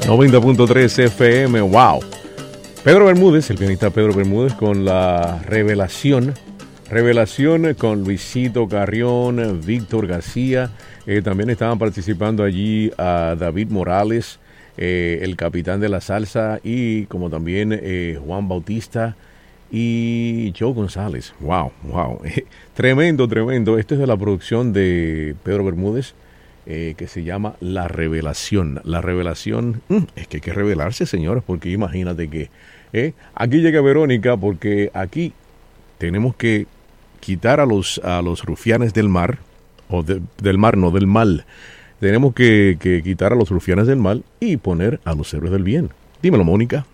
90.3 FM, wow. Pedro Bermúdez, el pianista Pedro Bermúdez con la Revelación. Revelación con Luisito Carrión, Víctor García. También estaban participando allí a David Morales, el capitán de la salsa, y como también Juan Bautista y Joe González. Wow, wow. Tremendo, tremendo. Esto es de la producción de Pedro Bermúdez. Que se llama La Revelación. La Revelación, es que hay que revelarse, señores, porque imagínate que aquí llega Verónica, porque aquí tenemos que quitar a los rufianes del mar, o del mar, no, del mal. Tenemos que quitar a los rufianes del mal y poner a los héroes del bien. Dímelo, Mónica.